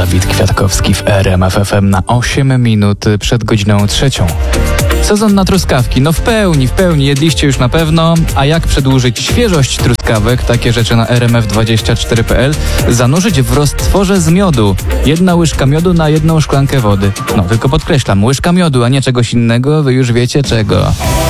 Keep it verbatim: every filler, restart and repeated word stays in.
Dawid Kwiatkowski w R M F F M na osiem minut przed godziną trzecią. Sezon na truskawki, no w pełni, w pełni, jedliście już na pewno, a jak przedłużyć świeżość truskawek, takie rzeczy na r m f dwadzieścia cztery kropka p l, zanurzyć w roztworze z miodu. Jedna łyżka miodu na jedną szklankę wody. No tylko podkreślam, łyżka miodu, a nie czegoś innego, wy już wiecie czego.